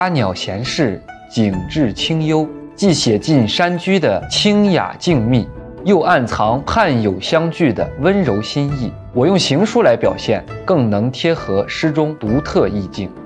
花鸟闲适，景致清幽，既写尽山居的清雅静谧，又暗藏汉友相聚的温柔心意。我用行书来表现，更能贴合诗中独特意境。